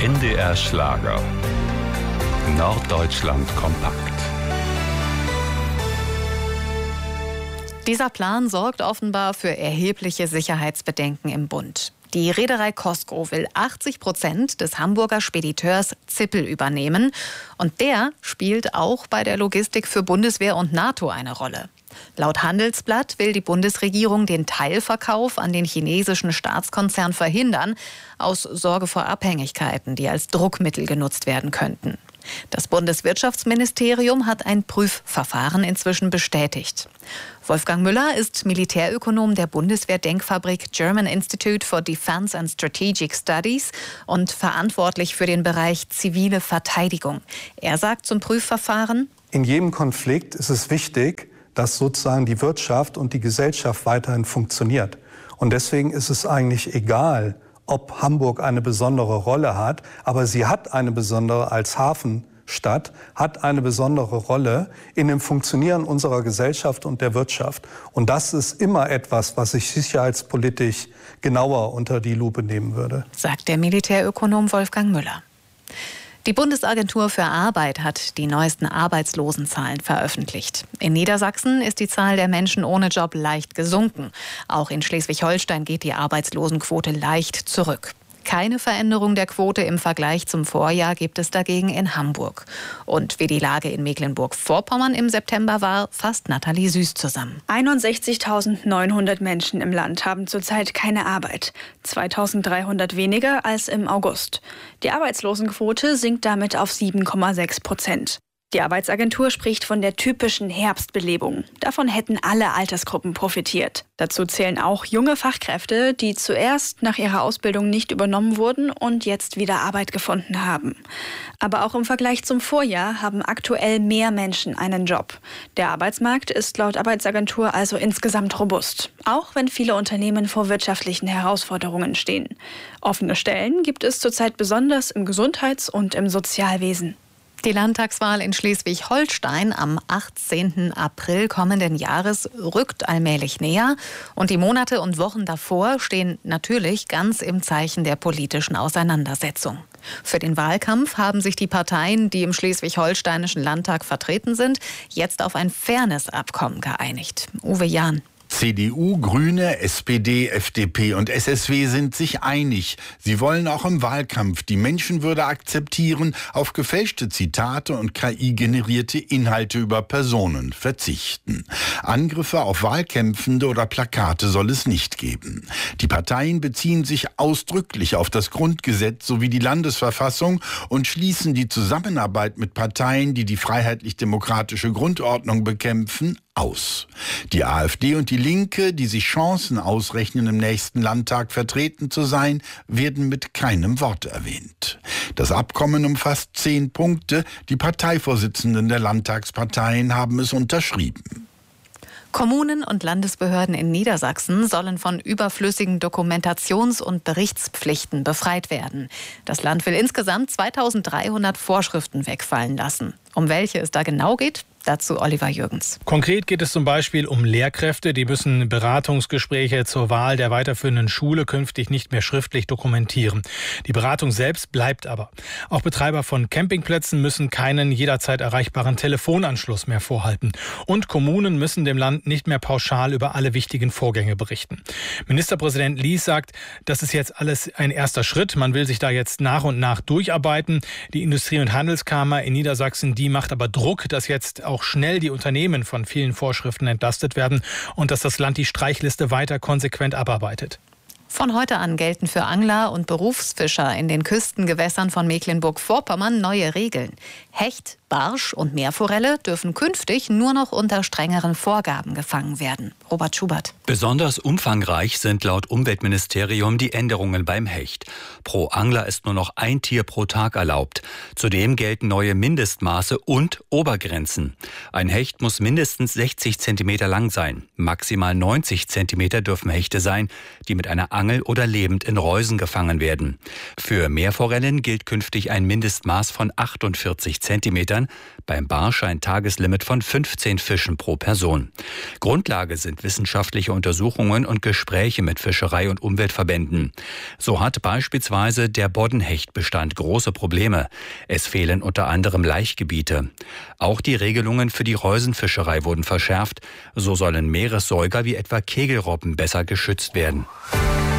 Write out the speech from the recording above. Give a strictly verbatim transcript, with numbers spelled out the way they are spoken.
N D R Schlager. Norddeutschland kompakt. Dieser Plan sorgt offenbar für erhebliche Sicherheitsbedenken im Bund. Die Reederei COSCO will achtzig Prozent des Hamburger Spediteurs Zippel übernehmen. Und der spielt auch bei der Logistik für Bundeswehr und NATO eine Rolle. Laut Handelsblatt will die Bundesregierung den Teilverkauf an den chinesischen Staatskonzern verhindern, aus Sorge vor Abhängigkeiten, die als Druckmittel genutzt werden könnten. Das Bundeswirtschaftsministerium hat ein Prüfverfahren inzwischen bestätigt. Wolfgang Müller ist Militärökonom der Bundeswehr-Denkfabrik German Institute for Defense and Strategic Studies und verantwortlich für den Bereich zivile Verteidigung. Er sagt zum Prüfverfahren: In jedem Konflikt ist es wichtig, dass sozusagen die Wirtschaft und die Gesellschaft weiterhin funktioniert. Und deswegen ist es eigentlich egal, ob Hamburg eine besondere Rolle hat, aber sie hat eine besondere als Hafenstadt, hat eine besondere Rolle in dem Funktionieren unserer Gesellschaft und der Wirtschaft. Und das ist immer etwas, was ich sicherheitspolitisch genauer unter die Lupe nehmen würde, sagt der Militärökonom Wolfgang Müller. Die Bundesagentur für Arbeit hat die neuesten Arbeitslosenzahlen veröffentlicht. In Niedersachsen ist die Zahl der Menschen ohne Job leicht gesunken. Auch in Schleswig-Holstein geht die Arbeitslosenquote leicht zurück. Keine Veränderung der Quote im Vergleich zum Vorjahr gibt es dagegen in Hamburg. Und wie die Lage in Mecklenburg-Vorpommern im September war, fasst Nathalie Süß zusammen. einundsechzigtausendneunhundert Menschen im Land haben zurzeit keine Arbeit. zweitausenddreihundert weniger als im August. Die Arbeitslosenquote sinkt damit auf sieben Komma sechs Prozent. Die Arbeitsagentur spricht von der typischen Herbstbelebung. Davon hätten alle Altersgruppen profitiert. Dazu zählen auch junge Fachkräfte, die zuerst nach ihrer Ausbildung nicht übernommen wurden und jetzt wieder Arbeit gefunden haben. Aber auch im Vergleich zum Vorjahr haben aktuell mehr Menschen einen Job. Der Arbeitsmarkt ist laut Arbeitsagentur also insgesamt robust, auch wenn viele Unternehmen vor wirtschaftlichen Herausforderungen stehen. Offene Stellen gibt es zurzeit besonders im Gesundheits- und im Sozialwesen. Die Landtagswahl in Schleswig-Holstein am achtzehnten April kommenden Jahres rückt allmählich näher. Und die Monate und Wochen davor stehen natürlich ganz im Zeichen der politischen Auseinandersetzung. Für den Wahlkampf haben sich die Parteien, die im schleswig-holsteinischen Landtag vertreten sind, jetzt auf ein Fairness-Abkommen geeinigt. Uwe Jahn. C D U, Grüne, S P D, F D P und S S W sind sich einig. Sie wollen auch im Wahlkampf die Menschenwürde akzeptieren, auf gefälschte Zitate und K I-generierte Inhalte über Personen verzichten. Angriffe auf Wahlkämpfende oder Plakate soll es nicht geben. Die Parteien beziehen sich ausdrücklich auf das Grundgesetz sowie die Landesverfassung und schließen die Zusammenarbeit mit Parteien, die die freiheitlich-demokratische Grundordnung bekämpfen, aus. Die AfD und die Linke, die sich Chancen ausrechnen, im nächsten Landtag vertreten zu sein, werden mit keinem Wort erwähnt. Das Abkommen umfasst zehn Punkte. Die Parteivorsitzenden der Landtagsparteien haben es unterschrieben. Kommunen und Landesbehörden in Niedersachsen sollen von überflüssigen Dokumentations- und Berichtspflichten befreit werden. Das Land will insgesamt zweitausenddreihundert Vorschriften wegfallen lassen. Um welche es da genau geht, dazu Oliver Jürgens. Konkret geht es zum Beispiel um Lehrkräfte. Die müssen Beratungsgespräche zur Wahl der weiterführenden Schule künftig nicht mehr schriftlich dokumentieren. Die Beratung selbst bleibt aber. Auch Betreiber von Campingplätzen müssen keinen jederzeit erreichbaren Telefonanschluss mehr vorhalten. Und Kommunen müssen dem Land nicht mehr pauschal über alle wichtigen Vorgänge berichten. Ministerpräsident Lies sagt, das ist jetzt alles ein erster Schritt. Man will sich da jetzt nach und nach durcharbeiten. Die Industrie- und Handelskammer in Niedersachsen, die macht aber Druck, dass jetzt auch schnell die Unternehmen von vielen Vorschriften entlastet werden und dass das Land die Streichliste weiter konsequent abarbeitet. Von heute an gelten für Angler und Berufsfischer in den Küstengewässern von Mecklenburg-Vorpommern neue Regeln. Hecht, Barsch und Meerforelle dürfen künftig nur noch unter strengeren Vorgaben gefangen werden. Robert Schubert. Besonders umfangreich sind laut Umweltministerium die Änderungen beim Hecht. Pro Angler ist nur noch ein Tier pro Tag erlaubt. Zudem gelten neue Mindestmaße und Obergrenzen. Ein Hecht muss mindestens sechzig Zentimeter lang sein. Maximal neunzig Zentimeter dürfen Hechte sein, die mit einer Angel oder lebend in Reusen gefangen werden. Für Meerforellen gilt künftig ein Mindestmaß von achtundvierzig Zentimetern. Bayern beim Barsch ein Tageslimit von fünfzehn Fischen pro Person. Grundlage sind wissenschaftliche Untersuchungen und Gespräche mit Fischerei- und Umweltverbänden. So hat beispielsweise der Boddenhechtbestand große Probleme. Es fehlen unter anderem Laichgebiete. Auch die Regelungen für die Reusenfischerei wurden verschärft. So sollen Meeressäuger wie etwa Kegelrobben besser geschützt werden.